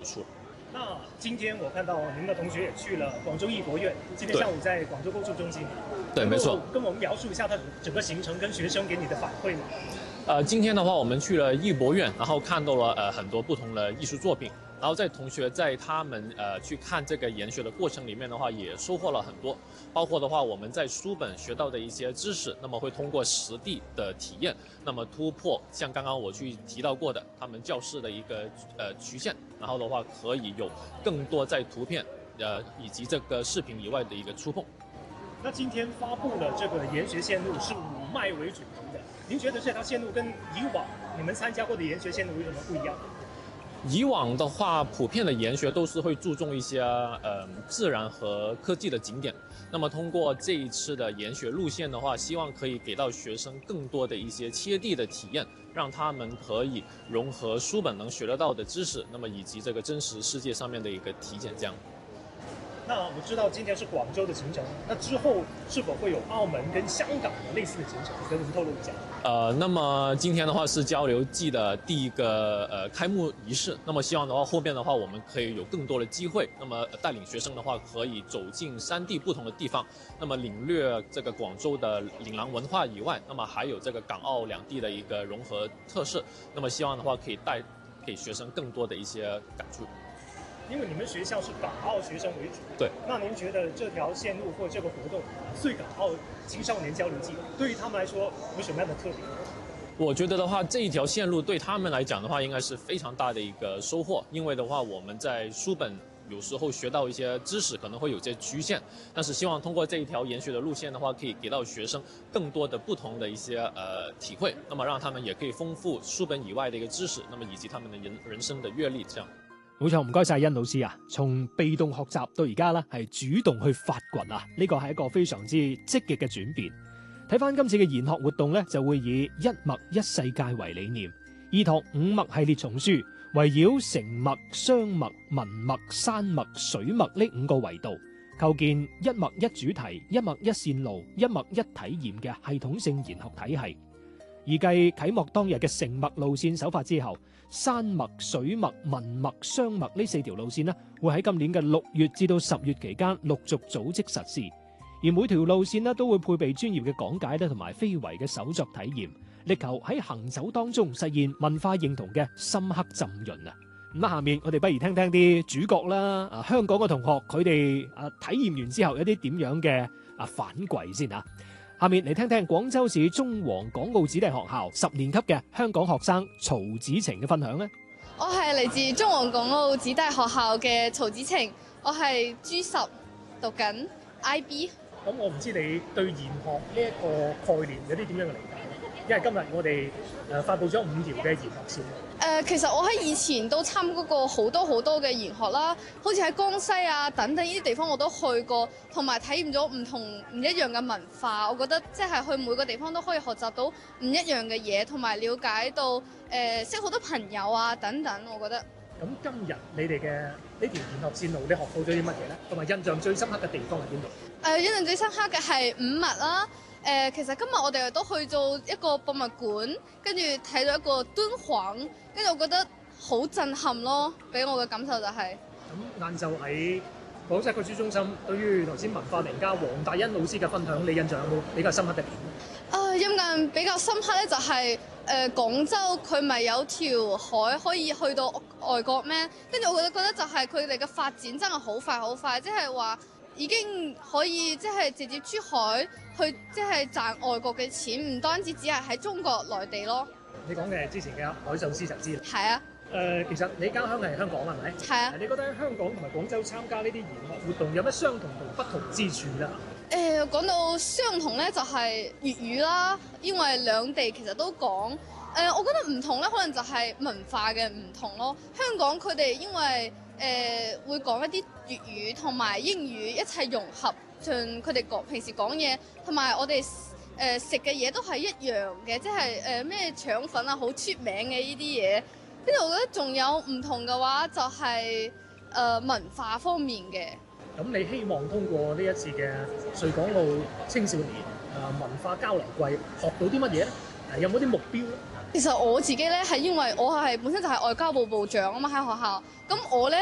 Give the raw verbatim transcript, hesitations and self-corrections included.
處。 那今天我看到您的同學也去了廣州藝博院，今天上午在廣州購書中心。 對，沒錯。 跟我們描述一下它整個行程跟學生給你的反饋嘛。 呃，今天的話，我們去了藝博院，然後看到了呃很多不同的藝術作品，然後在同學在他們呃去看這個研學的過程裡面的話，也收穫了很多，包括的話我們在書本學到的一些知識，那麼會通過實地的體驗，那麼突破像剛剛我去提到過的他們教室的一個呃局限，然後的話可以有更多在圖片呃以及這個視頻以外的一個觸碰。 那今天發布了這個研學線路是五脈為主題的，您覺得這條線路跟以往你們參加過的研學線路有什麼不一樣？ 以往的話，普遍的研學都是會注重一些呃自然和科技的景點。那麼通過這一次的研學路線的話，希望可以給到學生更多的一些切地的體驗，讓他們可以融合書本能學得到的知識，那麼以及這個真實世界上面的一個體檢這樣。 那我知道今天是廣州的行程，那之後是否會有澳門跟香港的類似的行程？跟我們透露一下。 呃，那麼今天的話是交流季的第一個呃開幕儀式，那麼希望的話後面的話我們可以有更多的機會，那麼帶領學生的話可以走進三地不同的地方，那麼領略這個廣州的嶺南文化以外，那麼還有這個港澳兩地的一個融合特色，那麼希望的話可以帶給學生更多的一些感觸。 因為你們學校是港澳學生為主， 對， 那您覺得這條線路或這個活動穗港澳青少年交流季對於他們來說有什麼樣的特別？ 我覺得的話，這一條線路對他們來講的話，應該是非常大的一個收穫。因為的話，我們在書本有時候學到一些知識可能會有些局限，但是希望通過這一條研學的路線的話，可以給到學生更多的不同的一些呃體會，那麼讓他們也可以豐富書本以外的一個知識，那麼以及他們的人人生的閱歷這樣。 冇錯，唔該晒殷老師啊！從被動學習到而家咧，係主動去發掘啊！呢個係一個非常之積極嘅轉變。睇翻今次嘅研學活動咧，就會以一脈一世界為理念，依託五脈系列叢書，圍繞成脈、雙脈、文脈、山脈、水脈呢五個維度，構建一脈一主題、一脈一線路、一脈一體驗嘅系統性研學體系。而繼啟幕當日嘅成脈路線首發之後，山脈、水脈、文脈、雙脈呢四條路線呢，會喺今年嘅六月至到十月期間陸續組織實施。而每條路線呢，都會配備專業嘅講解咧，同埋非遺嘅手作體驗，力求喺行走當中實現文化認同嘅深刻浸潤啊！咁下面我哋不如聽聽啲主角啦，啊香港嘅同學佢哋啊體驗完之後有啲點樣嘅啊反饋先啊！下面嚟聽聽廣州市中皇港澳子弟學校十年級嘅香港學生曹子晴嘅分享呢。 我係嚟自中皇港澳子弟學校嘅曹子晴，我係 G 十讀緊 I B。 咁我唔知你對研學呢一個概念有啲點樣嘅理解？因為今日我哋誒發布咗五條嘅研學線。誒、 呃，其實我喺以前都參加過好多好多嘅研學啦，好似喺江西啊等等呢啲地方我都去過，同埋體驗咗唔同唔一樣嘅文化。我覺得即係去每個地方都可以學習到唔一樣嘅嘢，同埋了解到誒、呃、識好多朋友啊等等。我覺得。 咁今日你哋嘅呢條研學線路，你學到咗啲乜嘢咧？同埋印象最深刻嘅地方係邊度？誒、 呃，印象最深刻嘅係五脈啦。誒、呃，其實今日我哋都去咗一個博物館，跟住睇到一個敦煌，跟住我覺得好震撼咯。俾我嘅感受就係、是。 咁晏晝喺廣州一個書中心，對於頭先文化名家黃大欣老師嘅分享，你印象有冇比較深刻嘅點？ 誒，印象比較深刻咧，就係誒廣州佢咪有條海可以去到外國咩？跟住我覺得覺得就係佢哋嘅發展真係好快好快，即係話已經可以即係直接珠海去即係賺外國嘅錢，唔單止只係喺中國內地咯。 你講嘅之前嘅海上絲綢之路。 係啊。 誒、呃，其實你家鄉係香港係咪？ 係啊。 你覺得喺香港同埋廣州參加呢啲研學活動有咩相同同不同之處咧？ 誒、呃、講到相同咧，就係粵語啦，因為兩地其實都講。誒、呃，我覺得唔同咧，可能就係文化嘅唔同咯。香港佢哋因為誒、呃、會講一啲粵語同埋英語一齊融合，像佢哋講平時講嘢，同埋我哋誒、呃、食嘅嘢都係一樣嘅，即係誒咩腸粉啊，好出名嘅呢啲嘢。跟住我覺得仲有唔同嘅話，就係、是、誒、呃、文化方面嘅。 咁你希望通過呢一次嘅穗港澳青少年誒文化交流季學到啲乜嘢咧？誒有冇啲目標咧？ 其實我自己咧係因為我係本身就係外交部部長啊嘛，喺學校，咁我咧。